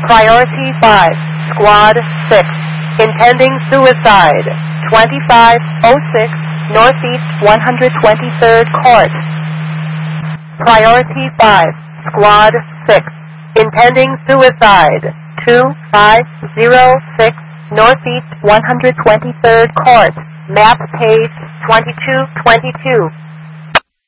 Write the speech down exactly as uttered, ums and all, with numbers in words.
Priority five, Squad six, intending suicide, twenty-five oh six Northeast one hundred twenty-third Court. Priority five, Squad six, intending suicide, two five oh six Northeast one hundred twenty-third Court, map page twenty-two twenty-two.